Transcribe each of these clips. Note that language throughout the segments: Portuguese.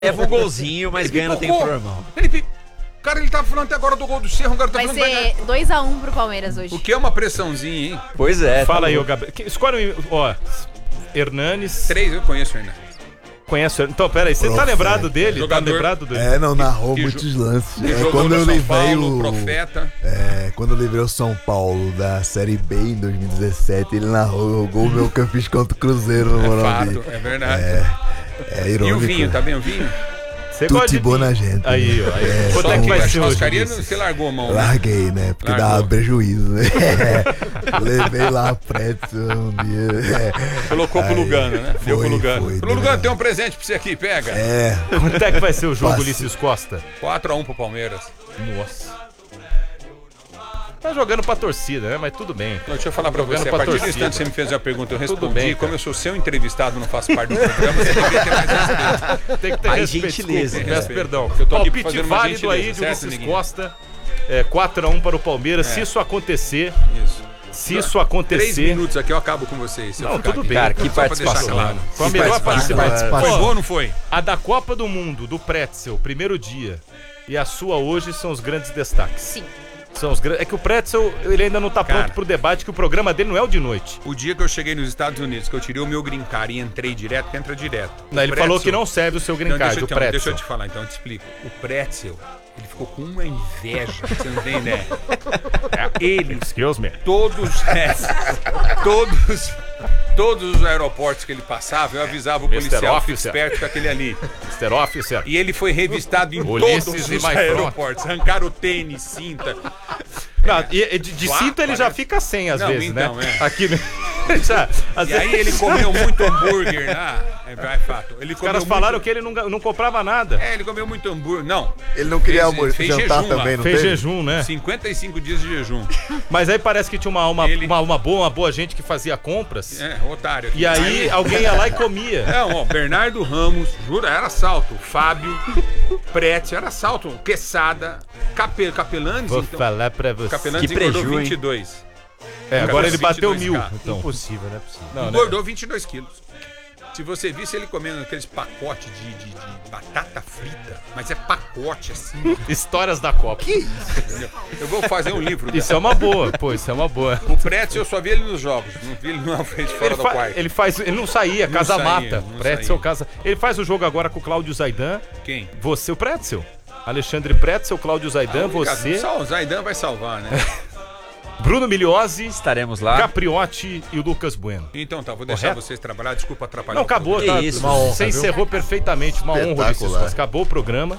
Leva um golzinho, mas ganha no tempo normal. Cara, ele tava falando até agora do gol do Cerro, agora tá Vai falando ser 2-1 pro Palmeiras hoje. O que é uma pressãozinha, hein? Pois é. Fala aí, ô Gabriel. Escolhe, ó, Hernanes. 3 eu conheço ainda. Conhece? Então, pera aí, você tá lembrado dele? Jogador. Tá lembrado dele? Não, narrou que muitos lances. Jogou Quando no eu São levei Paulo, o Profeta. quando eu levei o São Paulo da Série B em 2017, ele narrou o gol meu que eu fiz contra o Cruzeiro no Morumbi. Fato, é verdade. É irônico. E o vinho, tá bem o vinho? Você gosta de Tutti boa na vinho? gente. Aí, ó. Aí. Quanto Só é que que vai a ser hoje? churrascaria Ulisses? você largou a mão, né? Larguei, né? Porque Largou. dava prejuízo, né? Levei lá a pretzel um dia. Colocou pro Lugano, né? Deu pro Lugano. foi, Pro Lugano, tem um presente pra você aqui, pega. Quanto é que vai ser o jogo, Passa. Ulisses Costa? 4-1 pro Palmeiras. Nossa. Tá jogando pra torcida, né? Mas tudo bem. Deixa eu falar pra Jogando você, a pra partir do torcida. instante que você me fez uma pergunta, eu Tudo respondi. bem, Como cara. eu sou seu entrevistado, não faço parte do programa, você deveria ter mais respeito. Tem que ter Aí, respeito, gentileza. desculpa, peço perdão. Porque eu tô aqui Palpite fazendo uma válido gentileza, aí de certo, Ulisses Neguinho? Costa. 4-1 para o Palmeiras. Se isso acontecer, Isso. se isso 3 acontecer... minutos aqui eu acabo com vocês. se eu Não, ficar tudo aqui. bem. Cara, que Só pra deixar participação. claro. Foi a melhor participação. Foi Ó, boa ou não foi? a da Copa do Mundo, do Pretzel, primeiro dia, e a sua hoje são os grandes destaques. Sim. São os É que o Pretzel, ele ainda não tá Cara. pronto pro debate, que o programa dele não é o de noite. O dia que eu cheguei nos Estados Unidos, que eu tirei o meu green card e entrei direto, que entra direto. Não, ele O falou pretzel- que não serve o seu green Então, card, deixa, o Pretzel. deixa eu te falar, então eu te explico. O Pretzel, ele ficou com uma inveja, você não tem ideia. Ele, Excuse me. todos os aeroportos que ele passava, eu avisava o Mr. policial, fique Officer. esperto com aquele ali. Mr. Officer. E ele foi revistado em Ulisses todos e os my aeroportos. Arrancaram o tênis, cinta. Não, de cinto ele já parece- fica sem às Não, vezes, então, né? é. Aqui, já, às E vezes, aí ele comeu muito hambúrguer lá. É fato. Ele os caras falaram que ele não comprava nada. ele comeu muito hambúrguer. Não. Ele não queria Fez jantar jejum lá. também, não Fez teve? jejum, né? 55 dias de jejum. Mas aí parece que tinha Ele- uma boa gente que fazia compras. Otário. Aqui. E aí alguém ia lá e comia. Não, ó, Bernardo Ramos, jura, era assalto. Fábio, Pretzel, era assalto. Quesada, Capelanes, Vou então. falar pra você. Capelanes Que engordou preju, hein? 22. Agora ele bateu 22K. 1000. Então. Impossível, não é possível. Não, né? Engordou 22 quilos. Se você visse ele comendo aqueles pacotes de batata frita, mas é pacote assim. Histórias da Copa. Entendeu? Eu vou fazer um livro. Isso é uma boa, pô, isso é uma boa. O Pretzel eu só vi ele nos jogos, não vi ele numa frente fora do quarto. Ele não saía, Não casa saía, mata. não Pretzel, saía. casa. Ele faz o jogo agora com o Cláudio Zaidan. Quem? Você, o Pretzel. Alexandre Pretzel, Cláudio Zaidan, você, O Zaidan vai salvar, né? Bruno Milhozzi, Estaremos lá. Capriotti e o Lucas Bueno. Então tá, vou deixar Correto? vocês trabalhar, desculpa atrapalhar. Não, o acabou, programa. tá? Que isso, uma honra, Você viu? encerrou perfeitamente, uma honra, Ulisses Espetacular. Costa. Acabou o programa,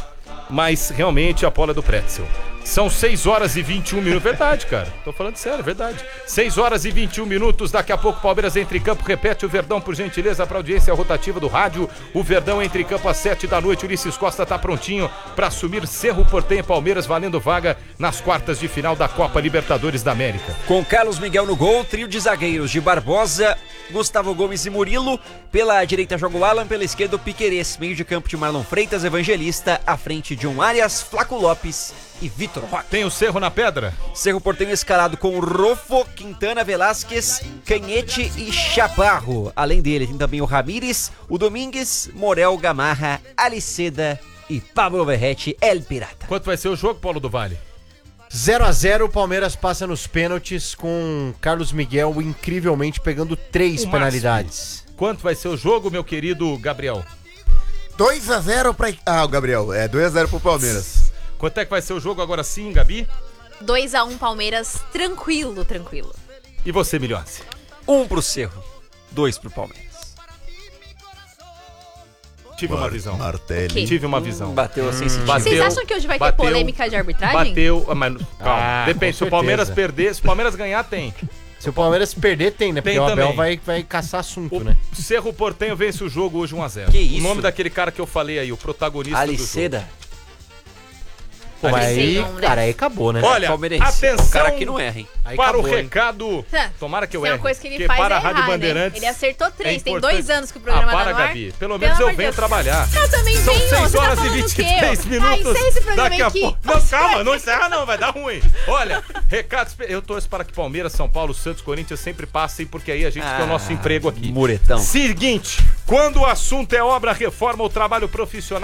mas realmente a bola é do Pretzel. São 6 horas e 21 minutos. Verdade, cara. Tô falando sério, verdade. 6 horas e 21 minutos. Daqui a pouco, Palmeiras entra em campo. Repete o Verdão, por gentileza, para audiência rotativa do rádio. O Verdão entra em campo às 7 da noite. Ulisses Costa tá prontinho para assumir Cerro Porteño e Palmeiras, valendo vaga nas quartas de final da Copa Libertadores da América. Com Carlos Miguel no gol, trio de zagueiros de Barbosa, Gustavo Gomes e Murilo. Pela direita joga o Alan, pela esquerda o Piquerez. Meio de campo de Marlon Freitas, Evangelista. À frente John Arias, Flaco Lopes e Vitor Roque. Tem o Cerro na pedra? Cerro Porteño escalado com Rofo, Quintana, Velásquez, Canhete e Chaparro. Além dele tem também o Ramírez, o Domingues, Morel, Gamarra, Aliceda e Pablo Verrete, El Pirata. Quanto vai ser o jogo, Paulo do Vale? 0-0, o Palmeiras passa nos pênaltis com Carlos Miguel incrivelmente pegando 3 O penalidades. Quanto vai ser o jogo, meu querido Gabriel? 2-0 pra... o Gabriel. 2-0 pro Palmeiras. Quanto é que vai ser o jogo agora sim, Gabi? 2-1 Palmeiras, tranquilo. E você, Milhões? 1 pro Cerro, 2 pro Palmeiras. Tive uma visão. Martelli. Ok. Tive uma visão. Bateu sem sentido. Bateu. Vocês acham que hoje vai ter bateu, polêmica de arbitragem? Bateu, mas calma, Ah, depende, com se o Palmeiras certeza. perder, se o Palmeiras ganhar, tem. Se o Palmeiras perder, tem, né? Porque Tem o Abel também. vai caçar assunto, O né? Cerro Porteño vence o jogo hoje 1-0. Que isso? O nome daquele cara que eu falei aí, o protagonista do jogo. Aliceda. Pô, mas aí, Não, né? cara, aí acabou, né? Olha, Palmeirense. atenção O cara aqui não erra, hein? Aí para acabou, o hein? recado. Tá. Tomara que eu Tem erre. uma coisa que ele porque faz para é a Rádio errar, Bandeirantes. né? Ele acertou 3. Tem importante- 2 anos que o programa para, tá no ar. Gabi. Pelo menos Pelo eu amor venho de Deus. trabalhar. Eu também São venho. 6 Você tá horas e falando do quê? 23 minutos. Ah, encerra esse programa Daqui a aqui. pouco. Não, calma, não encerra não, vai dar ruim. Olha, recados. Eu torço para que Palmeiras, São Paulo, Santos, Corinthians sempre passem, porque aí a gente tem o nosso emprego aqui. Muretão. Seguinte, quando o assunto é obra, reforma ou trabalho profissional,